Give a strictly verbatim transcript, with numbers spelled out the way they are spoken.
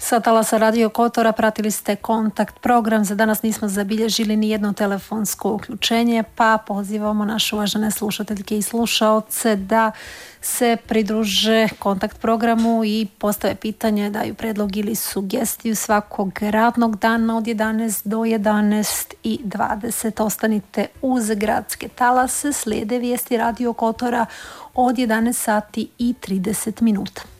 Sa talasa Radio Kotora pratili ste Kontakt program. Za danas nismo zabilježili ni jedno telefonsko uključenje, pa pozivamo naše uvažene slušateljke i slušaoce da se pridruže Kontakt programu i postave pitanje, daju predlog ili sugestiju svakog radnog dana od jedanaest do jedanaest i dvadeset. Ostanite uz gradske talase, slijede vijesti Radio Kotora od jedanaest sati i trideset minuta.